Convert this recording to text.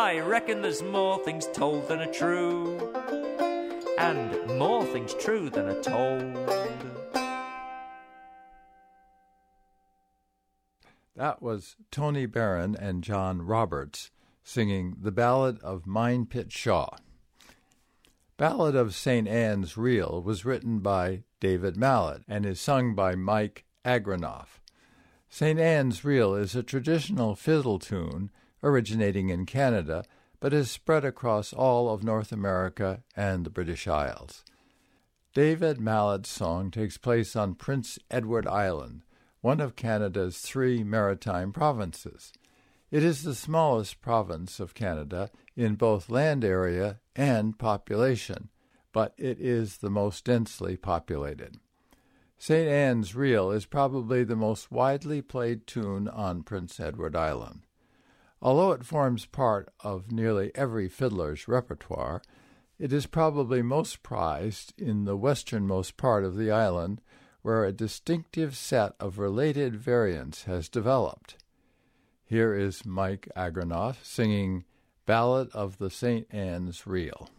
I reckon there's more things told than are true, and more things true than are told. That was Tony Barron and John Roberts singing The Ballad of Minepit Shaw. Ballad of St. Anne's Reel was written by David Mallet and is sung by Mike Agranoff. St. Anne's Reel is a traditional fiddle tune originating in Canada, but is spread across all of North America and the British Isles. David Mallet's song takes place on Prince Edward Island, one of Canada's 3 maritime provinces. It is the smallest province of Canada in both land area and population, but it is the most densely populated. St. Anne's Reel is probably the most widely played tune on Prince Edward Island. Although it forms part of nearly every fiddler's repertoire, it is probably most prized in the westernmost part of the island, where a distinctive set of related variants has developed. Here is Mike Agranoff singing Ballad of the St. Anne's Reel.